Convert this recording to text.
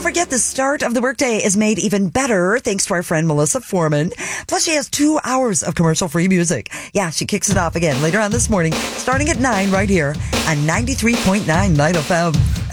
forget, the start of the workday is made even better thanks to our friend Melissa Foreman. Plus, she has 2 hours of commercial-free music. Yeah, she kicks it off again later on this morning, starting at 9 right here on 93.9 Night FM.